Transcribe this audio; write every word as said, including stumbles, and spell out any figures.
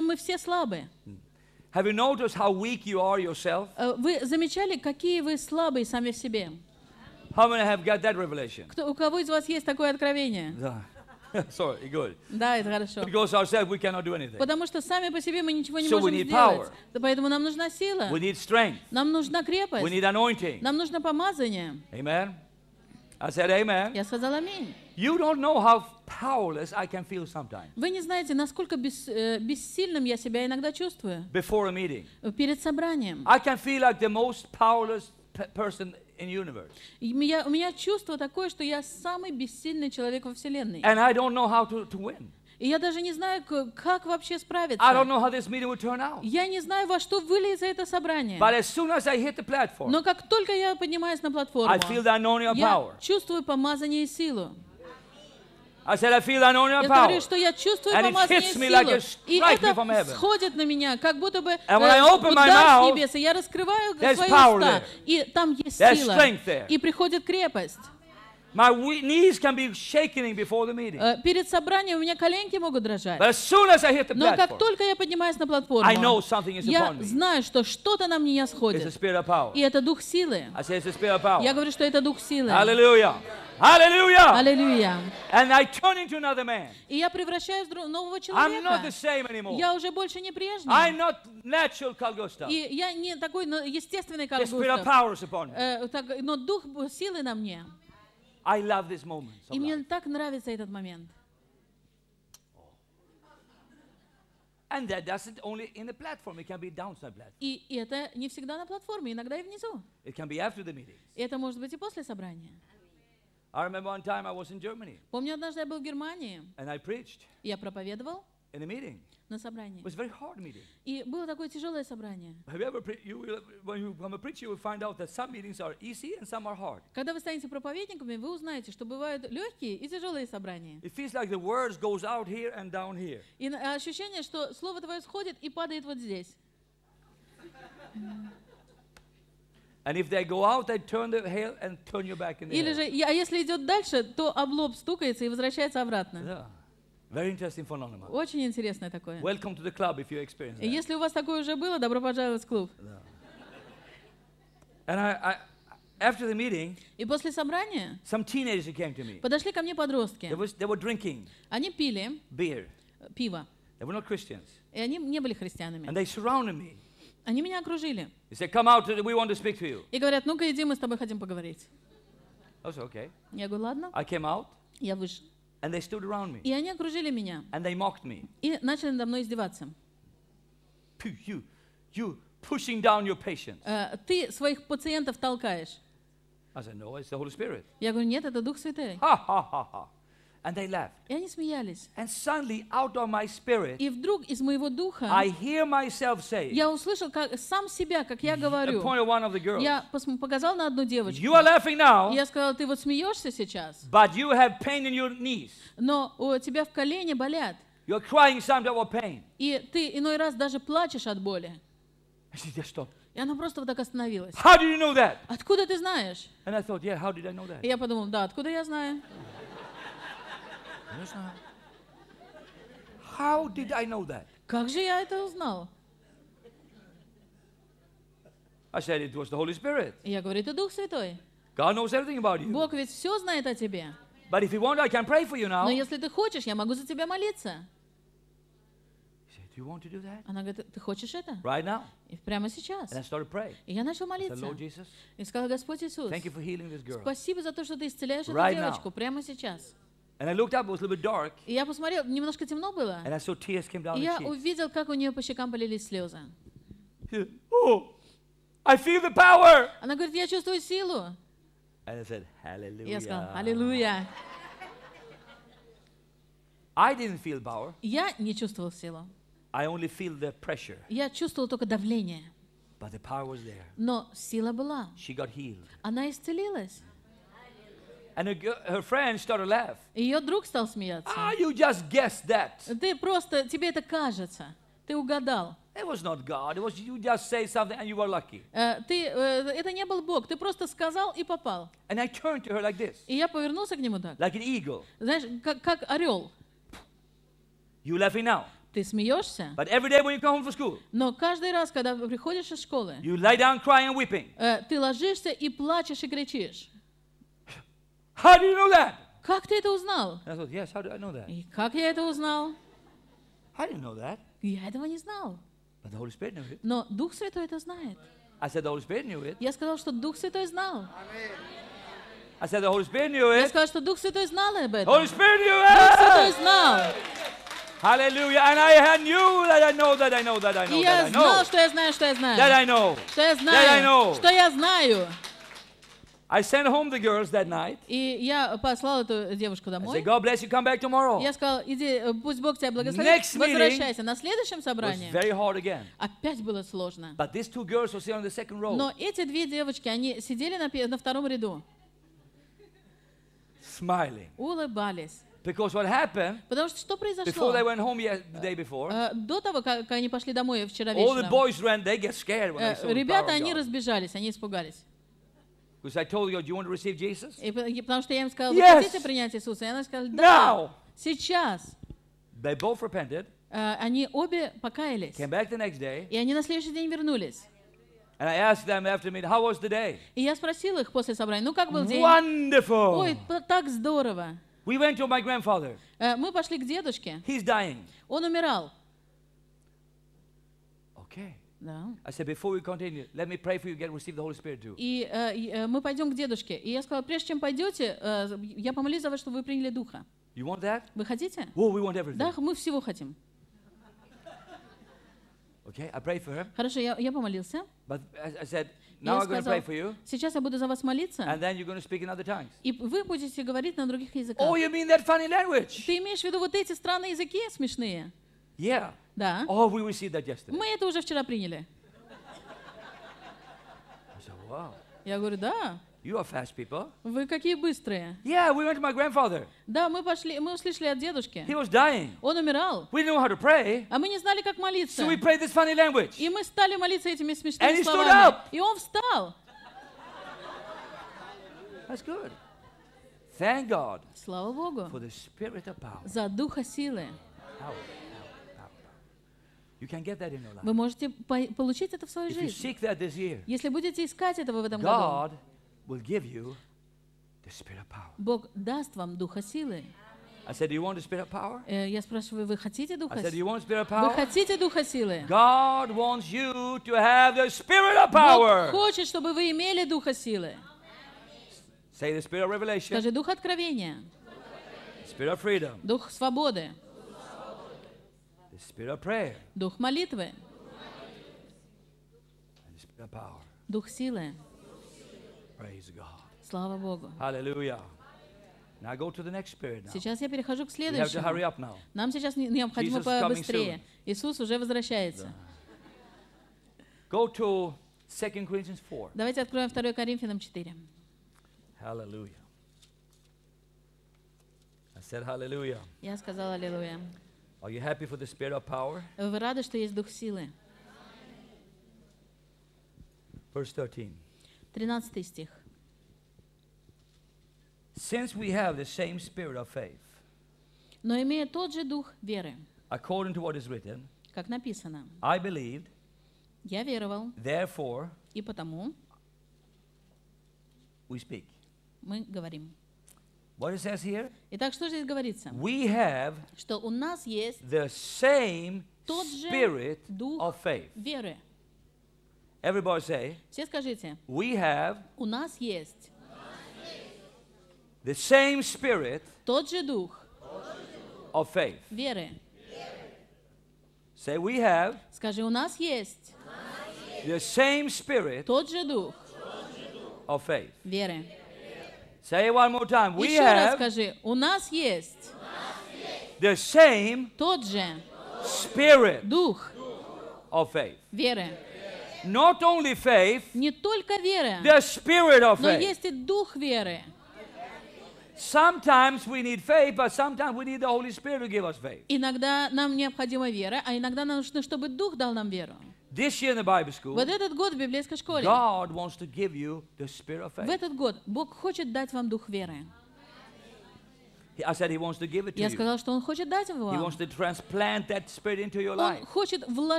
мы все слабы. Have you noticed how weak you are yourself? Э, Вы замечали, какие вы слабые сами в себе? How many have got that revelation? Кто, у кого из вас есть такое откровение? Yeah. Sorry, good. Да, это хорошо. Because ourselves we cannot do anything. Потому что сами по себе мы ничего не So we можем need сделать. power. Да, поэтому нам нужна сила. We need strength. Нам нужна We крепость. need anointing. Нам нужно помазание. Amen. I said amen. Я сказала аминь. You don't know how powerless I can feel sometimes Вы не знаете, насколько бес- э, бессильным я себя иногда чувствую before a meeting. перед собранием. I can feel like the most powerless pe- person in the universe. И меня- у меня чувство такое, что я самый бессильный человек во Вселенной. And I don't know how to, to win. И я даже не знаю, к- как вообще I don't справиться. know how this meeting will turn out. Я не знаю, во что выльется это собрание. But as soon as I hit the platform, Но как только я поднимаюсь на платформу, I feel the anointing of я power. чувствую помазание и силу. I said I feel the anointing Я of power. говорю, что я чувствую And it помазание и hits me like a силу. И strike me from это heaven. сходит на меня, как будто бы And when I э, open my удар с mouth, небес. И я раскрываю there's свои power уста, there. и там есть There's сила. strength there. И приходит крепость. My we- knees can be shaking before the meeting. Э, Перед собранием у меня коленки могут дрожать. But as soon as I hit the Но как platform, только я поднимаюсь на платформу, I know something is я upon me. знаю, что что-то на меня It's the сходит. spirit of power. И это дух силы. I say it's the spirit of power. Я говорю, что это дух силы. Hallelujah. Hallelujah. Аллилуйя. And I turn into another man. И я превращаюсь в дру- нового I'm not the человека. same anymore. Я уже больше не I'm прежний. not natural Carl Gustav. И я не такой ну, естественный, The как spirit of Густав. power is upon me. Э, так, но дух силы на мне. I love this moment. of И мне life. так нравится этот момент. And that doesn't only in the platform. It can be downside platform. И это не всегда на платформе, иногда и внизу. It can be after the meetings. И это может быть и после собрания. I remember one time I was in Germany Помню, однажды я был в Германии, and I preached и я проповедовал in a meeting. на собрании. It was a very hard meeting. И было такое тяжелое собрание. Have you ever pre- you will, when you become a preacher, you will find out that some meetings are easy and some are hard. Когда вы станете проповедниками, вы узнаете, что бывают легкие и тяжелые собрания. It feels like the words goes out here and down here. И на- ощущение, что слово твое сходит и падает вот здесь. And if they go out, they turn the hair and turn you back in the Или hair. же, и- а если идет дальше, то об лоб стукается и возвращается обратно. Yeah. Very interesting phenomenon. Очень интересное такое. Welcome to the club if you experience И that. если у вас такое уже было, добро пожаловать в клуб. And I, I, after the meeting, И после собрания some teenagers came to me. подошли ко мне подростки. They, was, they were drinking Они пили beer. э, пиво. They were not Christians. И они не были христианами. And they surrounded me. Они меня окружили. They said, come out, we want to speak to you. И говорят, ну-ка иди, мы с тобой хотим поговорить. I was okay. Я говорю, ладно. I came out Я вышел. and they stood around me И они окружили меня. and they mocked me. И начали надо мной издеваться. Phew, You, you pushing down your patients. Э, Ты своих пациентов толкаешь. I said, no, it's the Holy Spirit. Я говорю, нет, это Дух Святой. Ha ha ha ha. And they laughed. И они смеялись. And suddenly, out of my spirit, И вдруг из моего духа I hear myself say, я услышал как, сам себя, как я I говорю. pointed one of the girls. Я пос- показал на одну девочку. You are laughing И now, я сказала, ты вот смеешься сейчас, but you have pain in your knees. но у тебя в колене болят. You're crying some type of pain. И ты иной раз даже плачешь от боли. And she just stopped. И она просто вот так остановилась. How do you know that? Откуда ты знаешь? And I thought, yeah, how did I know that? И я подумал, да, откуда я знаю? How did I know that? Как же я это узнал? I said it was the Holy Spirit. И я говорю, это Дух Святой. God knows everything about you. Бог ведь все знает о тебе. But if you want, I can pray for you now. Но He если ты хочешь, я могу за тебя молиться. said, do you want to do that? Она говорит, ты хочешь это? Right now. И прямо сейчас. And I started praying. И я начал I said, молиться. Lord Jesus, И сказал, Господь Иисус, thank you for healing this girl. спасибо за то, что ты исцеляешь Right эту now. девочку прямо сейчас. And I looked up, it was a little bit dark, И я посмотрел, немножко темно было. and I saw tears came down И the я cheeks. увидел, как у нее по щекам полились слезы. She said, oh, I feel the power. Она говорит, я чувствую силу. And I said, И я сказал, hallelujah. аллилуйя. I didn't feel power. Я не чувствовал силу. I only feel the pressure. Я чувствовал только давление. But the power was there. Но сила была. She got healed. Она исцелилась. And her, gi- her friends started to laugh. Ее друг стал смеяться. Ah, you just guessed that. Ты просто, тебе это кажется. Ты угадал. It was not God. It was you just say something and you were lucky. Э, Ты, э, это не был Бог. Ты просто сказал и попал. And I turned to her like this, И я повернулся к нему так. like an eagle. Знаешь, как, как орел. You laughing now? Ты смеешься, But every day when you come home from school, но каждый раз, когда приходишь из школы, you lie down crying and weeping. э, ты ложишься и плачешь и кричишь. How do you know that? Как ты это узнал? And I thought, yes, how do I know that? И как я это узнал? I didn't know that. Я этого не знал. But the Holy Spirit knew it. Но Дух Святой это знает. I said the Holy Spirit knew it. Я сказал, что Дух Святой знал. I said the Holy Spirit knew Я it. сказал, что Дух Святой знал об этом. Holy Spirit knew Дух Святой it. знал. Hallelujah. And I had knew that I know that I know that I know И that я I знал, know что я знаю, что я that знаю. I know. Что я That I know. знаю. Что я знаю. I sent home the girls that night. И я послал эту девушку I said, домой. God bless you. Come back tomorrow. Я сказал, иди, э, пусть Бог тебя благословит. Next meeting Возвращайся. На следующем It was собрании very hard again. опять было сложно. But these two girls were sitting on the second row, Но эти две девочки, они сидели на, пе- на втором ряду, smiling. улыбались. Because what happened Потому что что before произошло? they went home yes, the day before, Э, До того, как как они пошли домой вчера all the вечером, boys ran. They get scared when they э, saw the power ребята, of они God. разбежались, они испугались. Because I told you, do you want to receive Jesus? И п- и потому что я им сказала, вы Yes. хотите принять Иисуса? И она сказала, да, Now. сейчас. They both repented, Э, Они обе покаялись. came back the next day, И они на следующий день вернулись. and I asked them after me, how was the day? И я спросила их после собрания, ну как был день? Wonderful. Ой, п- так здорово. We went to my grandfather. Э, Мы пошли к дедушке, He's dying. он умирал. Okay. Да. I said, before we continue, let me pray for you, get receive the Holy Spirit too. И э, и, э, мы пойдем к дедушке. И я сказала, прежде чем пойдете, э, я помолюсь за вас, чтобы вы приняли Духа. You want that? Вы хотите? Oh, we want everything. Да, мы всего хотим. Okay, I prayed for him, Хорошо, я, я помолился. but I, I said, Я now I'm going to сказал, pray for you, сейчас я буду за вас молиться, and then you're going to speak in other tongues. и вы будете говорить на других языках. Oh, you mean that funny language? Ты имеешь в виду вот эти странные языки смешные? Yeah. Да. Oh, we received that yesterday. Мы это уже вчера приняли. I said, wow, Я говорю, да. you are fast people. Вы какие быстрые. Yeah, we went to my grandfather. Да, мы пошли, мы услышали от дедушки. He was dying. Он умирал, We didn't know how to pray, а мы не знали, как молиться. so we prayed this funny language. И мы стали молиться этими And смешными he stood словами. up. И он встал. That's good. Thank God Слава Богу. for the spirit of power. За духа силы. Power, power, power, power. You can get that in your life. Вы можете по- получить это в свою If you жизнь. seek that this year, Если будете искать этого в этом году, God will give you the spirit of power. Bог даст вам духа силы. I said, do you want the spirit of power? Э, Я спрашиваю, вы хотите духа I said, do you силы? want the spirit of Вы power? хотите духа силы? God wants you to have the spirit of Бог power. хочет, чтобы вы имели духа силы. Say the spirit of revelation, Скажи, дух откровения, spirit of freedom, дух свободы, the spirit of prayer, дух молитвы, and the spirit of power. дух силы. Praise God. Слава Богу. Hallelujah. Now go to the next spirit now. Сейчас я перехожу к We have to hurry следующему. up now. Нам сейчас не- необходимо Jesus is coming побыстрее. soon. Иисус уже возвращается. Go to Second Corinthians four. Давайте откроем второе Коринфянам четыре. Hallelujah. I said hallelujah. Я сказала аллилуйя. Are you happy for the spirit of power? Вы рады, что есть дух силы? Verse thirteen. тринадцатый стих. Since we have the same spirit of faith, Но имея тот же дух веры, according to what is written, как написано, I believed, я веровал, therefore и потому we speak. мы говорим. What it says here? Итак, что здесь говорится? We have Что у нас есть the same тот же spirit дух of faith. веры. Everybody say, Все скажите, we have у нас есть the same spirit тот же дух of faith. веры. Say, we have Скажи, у нас есть the same spirit тот же дух of faith. веры. Say it one more time. We Еще раз have скажи, у нас есть the same тот же spirit дух of faith. веры. Not only faith, Не только вера, the spirit of но faith. есть и дух веры. Sometimes we need faith, but sometimes we need the Holy Spirit to give us faith. Иногда нам необходима вера, а иногда нам нужно, чтобы дух дал нам веру. This year in the Bible school, Вот этот год в библейской школе, God wants to give you the spirit of в faith. этот год Бог хочет дать вам дух веры. I said he wants to give it to Я you. сказал, что Он хочет дать He вам. wants to transplant that spirit into your Он life. хочет